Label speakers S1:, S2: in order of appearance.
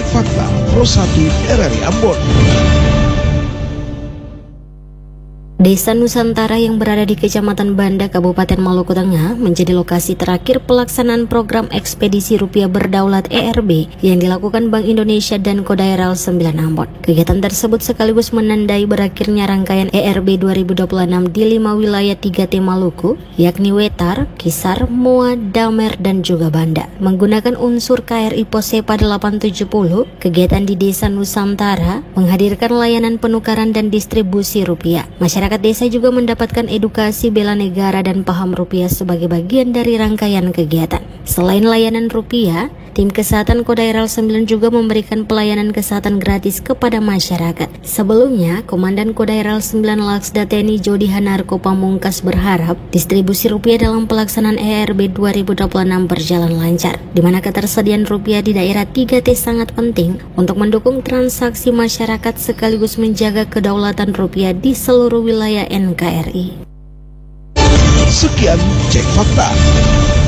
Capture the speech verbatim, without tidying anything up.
S1: Fakta Pro satu R R I Ambon.
S2: Desa Nusantara yang berada di Kecamatan Banda, Kabupaten Maluku Tengah menjadi lokasi terakhir pelaksanaan program Ekspedisi Rupiah Berdaulat E R B yang dilakukan Bank Indonesia dan Kodaeral sembilan Ambon. Kegiatan tersebut sekaligus menandai berakhirnya rangkaian E R B dua ribu dua puluh enam di lima wilayah tiga T Maluku, yakni Wetar, Kisar, Moa, Damer, dan juga Banda. Menggunakan unsur K R I Posepa delapan tujuh nol, kegiatan di Desa Nusantara menghadirkan layanan penukaran dan distribusi rupiah. Masyarakat Masyarakat desa juga mendapatkan edukasi bela negara dan paham rupiah sebagai bagian dari rangkaian kegiatan. Selain layanan rupiah, tim kesehatan Kodaeral sembilan juga memberikan pelayanan kesehatan gratis kepada masyarakat. Sebelumnya, Komandan Kodaeral sembilan Laksda T N I Jody Hanarko Pamungkas berharap distribusi rupiah dalam pelaksanaan E R B dua ribu dua puluh enam berjalan lancar, di mana ketersediaan rupiah di daerah tiga T sangat penting untuk mendukung transaksi masyarakat sekaligus menjaga kedaulatan rupiah di seluruh wilayah N K R I.
S1: Sekian Cek Fakta.